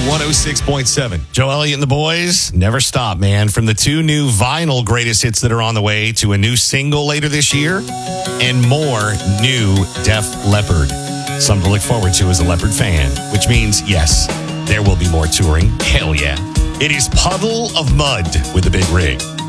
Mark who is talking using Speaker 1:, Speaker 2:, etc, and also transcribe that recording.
Speaker 1: 106.7.
Speaker 2: Joe Elliott and the boys never stop, man. From the 2 new vinyl greatest hits that are on the way to a new single later this year and more new Def Leppard. Something to look forward to as a Leppard fan, which means, yes, there will be more touring. Hell yeah. It is Puddle of Mud with the Big Rig.